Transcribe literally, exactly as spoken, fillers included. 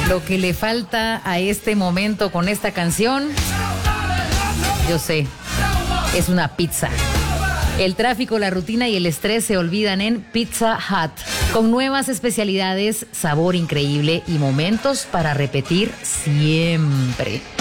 Lo que le falta a este momento con esta canción, yo sé, es una pizza. El tráfico, la rutina y el estrés se olvidan en Pizza Hut, con nuevas especialidades, sabor increíble y momentos para repetir siempre.